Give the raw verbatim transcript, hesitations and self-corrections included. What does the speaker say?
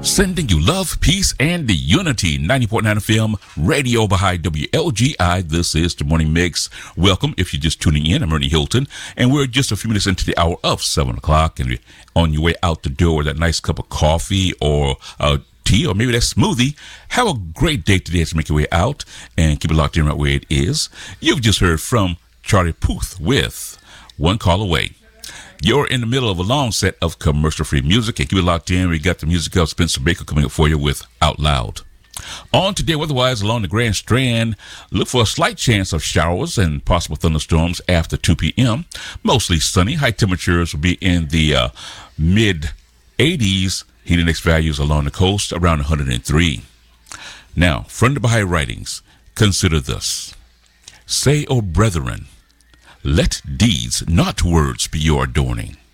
Sending you love, peace, and the unity. ninety point nine F M, Radio Baha'i W L G I. This is the Morning Mix. Welcome. If you're just tuning in, I'm Ernie Hilton, and we're just a few minutes into the hour of seven o'clock, and on your way out the door with that nice cup of coffee or uh, tea, or maybe that smoothie. Have a great day today as you make your way out, and keep it locked in right where it is. You've just heard from Charlie Puth with One Call Away. You're in the middle of a long set of commercial-free music, and keep it locked in. We got the music of Spencer Baker coming up for you with Out Loud. On today, weather-wise, along the Grand Strand, look for a slight chance of showers and possible thunderstorms after two p.m. Mostly sunny. High temperatures will be in the uh, mid eighties. Heat index values along the coast around one hundred three. Now, from the Baha'i writings, consider this. Say, O brethren, let deeds, not words, be your adorning.